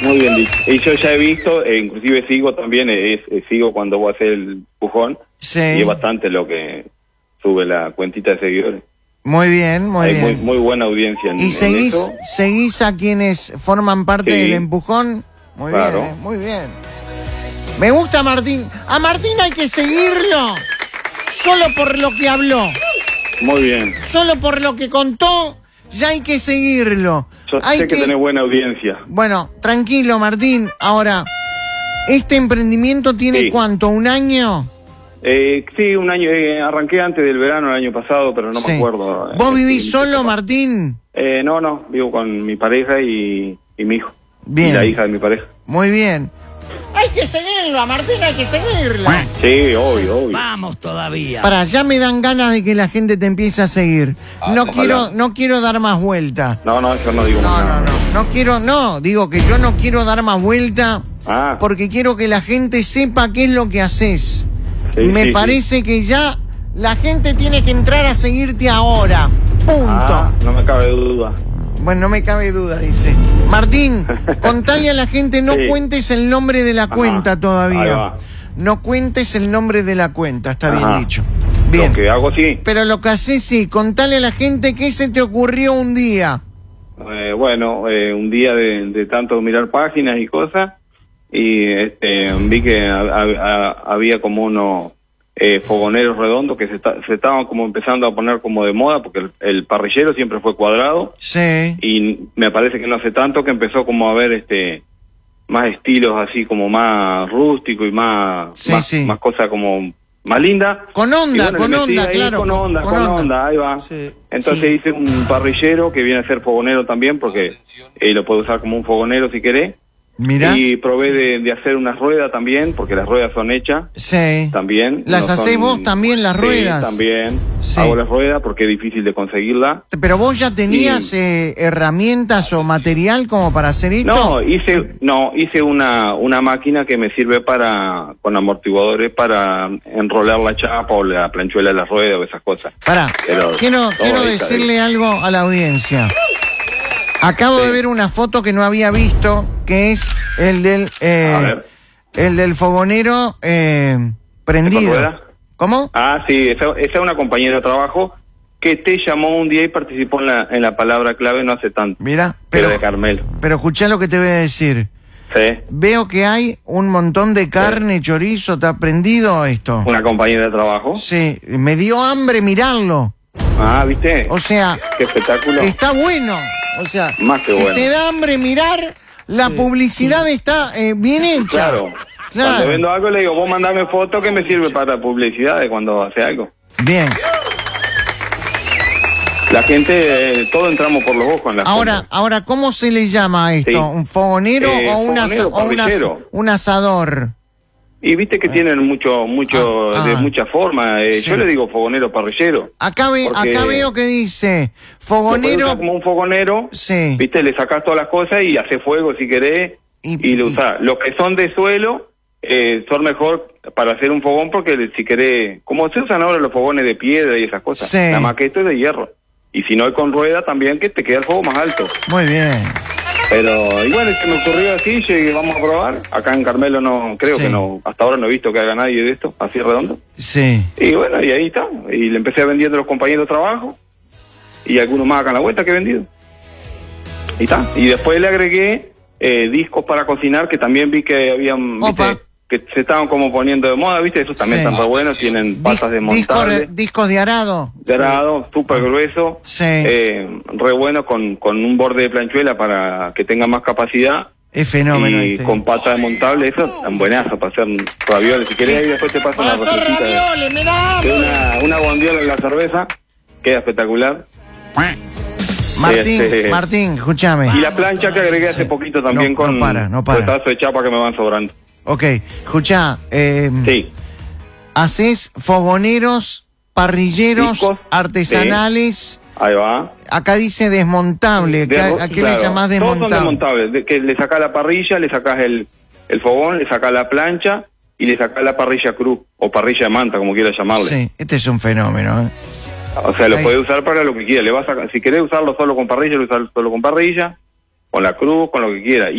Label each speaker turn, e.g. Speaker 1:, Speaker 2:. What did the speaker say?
Speaker 1: Muy bien dicho. Y yo ya he visto, inclusive sigo también, sigo cuando voy a hacer el pujón.
Speaker 2: Sí.
Speaker 1: Y es bastante lo que sube la cuentita de seguidores.
Speaker 2: Muy bien, muy
Speaker 1: Hay
Speaker 2: bien.
Speaker 1: muy buena audiencia en,
Speaker 2: ¿Y
Speaker 1: en eso.
Speaker 2: seguís a quienes forman parte
Speaker 1: Sí.
Speaker 2: del empujón? Muy
Speaker 1: Claro.
Speaker 2: bien, muy bien. Me gusta Martín. A Martín hay que seguirlo solo por lo que habló.
Speaker 1: Muy bien.
Speaker 2: Solo por lo que contó, ya hay que seguirlo.
Speaker 1: Yo
Speaker 2: Hay
Speaker 1: sé que tenés buena audiencia.
Speaker 2: Bueno, tranquilo, Martín. Ahora, ¿este emprendimiento tiene
Speaker 1: Sí.
Speaker 2: cuánto? ¿Un año?
Speaker 1: Sí, un año, arranqué antes del verano el año pasado, pero no
Speaker 2: Sí.
Speaker 1: me acuerdo.
Speaker 2: ¿Vos vivís solo, Martín?
Speaker 1: No, vivo con mi pareja y mi hijo.
Speaker 2: Bien.
Speaker 1: Y la hija de mi pareja.
Speaker 2: Muy bien. Hay que seguirlo, a Martín hay que seguirlo.
Speaker 1: Sí, obvio.
Speaker 3: Vamos todavía.
Speaker 2: Para, ya me dan ganas de que la gente te empiece a seguir. No
Speaker 1: ojalá.
Speaker 2: quiero dar más vuelta.
Speaker 1: No, yo no digo más nada.
Speaker 2: Digo que yo no quiero dar más vuelta
Speaker 1: Ah,
Speaker 2: porque quiero que la gente sepa qué es lo que haces.
Speaker 1: sí,
Speaker 2: Me
Speaker 1: sí,
Speaker 2: parece que ya la gente tiene que entrar a seguirte ahora. Punto.
Speaker 1: Ah, no me cabe duda.
Speaker 2: Bueno, no me cabe duda, dice. Martín, contale a la gente, no
Speaker 1: Sí.
Speaker 2: cuentes el nombre de la cuenta
Speaker 1: Ahí
Speaker 2: todavía.
Speaker 1: va.
Speaker 2: No cuentes el nombre de la cuenta, está bien
Speaker 1: Ajá.
Speaker 2: dicho. Bien.
Speaker 1: Lo que hago sí.
Speaker 2: Pero lo que haces, sí, contale a la gente qué se te ocurrió un día.
Speaker 1: Un día de tanto mirar páginas y cosas, y vi que había como unos fogoneros redondos que se estaban como empezando a poner como de moda, porque el parrillero siempre fue cuadrado,
Speaker 2: Sí.
Speaker 1: y me parece que no hace tanto que empezó como a haber más estilos así como más rústico y más
Speaker 2: Sí.
Speaker 1: más cosas como más linda.
Speaker 2: Con onda,
Speaker 1: Y bueno, le metí ahí,
Speaker 2: claro.
Speaker 1: con onda, ahí va.
Speaker 3: Sí.
Speaker 1: Entonces
Speaker 2: Sí.
Speaker 1: hice un parrillero que viene a ser fogonero también, porque lo puedo usar como un fogonero si querés.
Speaker 2: Mirá.
Speaker 1: Y probé de hacer unas ruedas también, porque las ruedas son hechas
Speaker 2: Sí.
Speaker 1: también.
Speaker 2: ¿Las
Speaker 1: no
Speaker 2: hacés
Speaker 1: son-
Speaker 2: vos también, las ruedas?
Speaker 1: Sí, también.
Speaker 2: Sí.
Speaker 1: Hago las ruedas porque es difícil de conseguirla.
Speaker 2: Pero vos ya tenías herramientas o material como para hacer esto.
Speaker 1: Hice una máquina que me sirve con amortiguadores para enrolar la chapa o la planchuela de las ruedas o esas cosas.
Speaker 2: Pará,
Speaker 1: Pero
Speaker 2: quiero
Speaker 1: todo ahí está
Speaker 2: decirle algo a la audiencia. Acabo
Speaker 1: Sí.
Speaker 2: de ver una foto que no había visto, que es el del fogonero
Speaker 1: ¿Con
Speaker 2: prendido.
Speaker 1: rueda?
Speaker 2: ¿Cómo?
Speaker 1: Ah, sí, esa es una compañera de trabajo que te llamó un día y participó en la palabra clave no hace tanto.
Speaker 2: Mira,
Speaker 1: Pero
Speaker 2: pero
Speaker 1: de Carmelo.
Speaker 2: escuchá lo que te voy a decir.
Speaker 1: Sí,
Speaker 2: Veo que hay un montón de carne, chorizo, ¿está prendido esto?
Speaker 1: una compañera de trabajo.
Speaker 2: Sí, me dio hambre mirarlo.
Speaker 1: Ah, ¿viste?
Speaker 2: O sea,
Speaker 1: Qué espectáculo.
Speaker 2: está bueno. O sea,
Speaker 1: Más que
Speaker 2: si
Speaker 1: bueno.
Speaker 2: te da hambre mirar, la publicidad está bien hecha.
Speaker 1: Claro. Cuando vendo algo le digo, vos mandame foto que me sirve para publicidad de cuando hace algo.
Speaker 2: Bien.
Speaker 1: La gente, todos entramos por los ojos en la
Speaker 2: Ahora, ¿cómo se le llama a esto?
Speaker 1: Sí.
Speaker 2: ¿Un fogonero o
Speaker 1: Fogonero, parrillero.
Speaker 2: un asador?
Speaker 1: Y viste que tienen de muchas formas.
Speaker 2: Sí.
Speaker 1: Yo le digo fogonero parrillero.
Speaker 2: Acá veo que dice
Speaker 1: Lo podés
Speaker 2: fogonero.
Speaker 1: usar como un fogonero.
Speaker 2: Sí.
Speaker 1: Viste, le sacás todas las cosas y haces fuego si querés y lo usás. Los que son de suelo son mejor para hacer un fogón porque si querés, como se usan ahora los fogones de piedra y esas cosas,
Speaker 2: Sí.
Speaker 1: la maqueta es de hierro. Y si no hay con rueda también que te queda el fuego más alto.
Speaker 2: Muy bien.
Speaker 1: Pero igual se me ocurrió así, yo dije, vamos a probar. Acá en Carmelo creo
Speaker 2: Sí.
Speaker 1: que no, hasta ahora no he visto que haga nadie de esto, así redondo.
Speaker 2: Sí.
Speaker 1: Y bueno, y ahí está. Y le empecé a vendiendo a los compañeros de trabajo y algunos más acá en la vuelta que he vendido. Y está. Y después le agregué discos para cocinar que también vi que habían,
Speaker 2: Opa.
Speaker 1: viste, que se estaban como poniendo de moda, viste, esos también
Speaker 2: Sí.
Speaker 1: están re buenos, tienen patas desmontables.
Speaker 2: Discos de arado.
Speaker 1: Dorado, súper grueso,
Speaker 2: Sí.
Speaker 1: re bueno con un borde de planchuela para que tenga más capacidad
Speaker 2: Es fenómeno.
Speaker 1: y con patas desmontables, eso tan buenazo para hacer ravioles. Si querés, ahí después te paso una
Speaker 2: Para hacer
Speaker 1: recetita
Speaker 2: ravioles, me da
Speaker 1: de
Speaker 2: hambre.
Speaker 1: una bondiola en la cerveza, queda espectacular.
Speaker 2: Martín, escúchame.
Speaker 1: Y la plancha que agregué hace
Speaker 2: Sí.
Speaker 1: poquito también
Speaker 2: No
Speaker 1: con
Speaker 2: para.
Speaker 1: pedazos de chapa que me van sobrando.
Speaker 2: Ok, escuchá.
Speaker 1: Sí.
Speaker 2: Haces fogoneros, parrilleros,
Speaker 1: Discos,
Speaker 2: artesanales.
Speaker 1: Ahí va.
Speaker 2: Acá dice desmontable. ¿A qué le llamás
Speaker 1: Todos son
Speaker 2: desmontable?
Speaker 1: desmontables. Que le sacás la parrilla, le sacás el fogón, le sacás la plancha y le sacás la parrilla cruz o parrilla de manta, como quieras llamarle.
Speaker 2: Sí, este es un fenómeno.
Speaker 1: O sea, lo
Speaker 2: Ahí.
Speaker 1: podés usar para lo que quieras. Si querés usarlo solo con parrilla, lo usás solo con parrilla, con la cruz, con lo que quieras.